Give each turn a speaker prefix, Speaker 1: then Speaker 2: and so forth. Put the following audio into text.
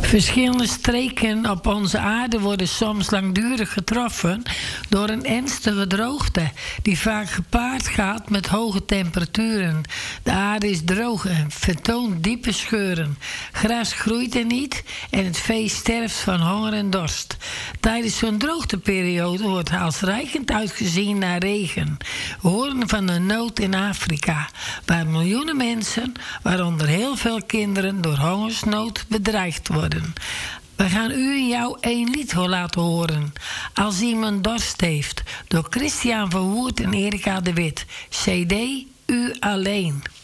Speaker 1: Verschillende streken op onze aarde worden soms langdurig getroffen door een ernstige droogte, die vaak gepaard gaat met hoge temperaturen. De aarde is droog en vertoont diepe scheuren. Gras groeit er niet en het vee sterft van honger en dorst. Tijdens zo'n droogteperiode wordt halsreikend uitgezien naar regen. We horen van de nood in Afrika, waar miljoenen mensen, waaronder heel veel kinderen, door hongersnood bedreigd worden. We gaan u en jou één lied laten horen. Als iemand dorst heeft. Door Christian Verwoerd en Erika de Wit. CD U Alleen.